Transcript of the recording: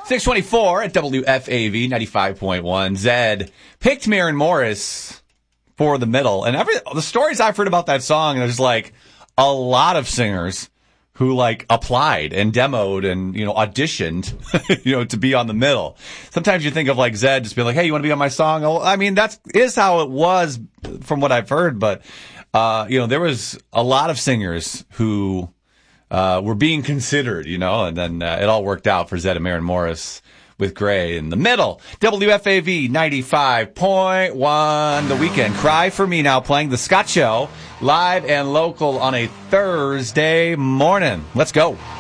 624 at WFAV 95.1. Zed picked Maren Morris for the middle. And the stories I've heard about that song, there's like a lot of singers who like applied and demoed and, auditioned, to be on the middle. Sometimes you think of like Zed just being like, hey, you want to be on my song? Oh, I mean, that is how it was from what I've heard. But, there was a lot of singers who were being considered, and then it all worked out for Zed and Maren Morris with Gray in the middle. WFAV 95.1. The Weekend. Cry for Me now playing The Scott Show live and local on a Thursday morning. Let's go.